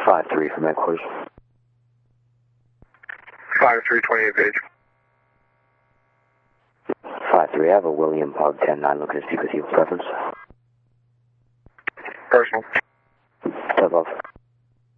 5-3 from headquarters. 5-3, 28 page. 5-3, I have a William Pug 10-9 looking to speak with you. Preference? Personal. Step off.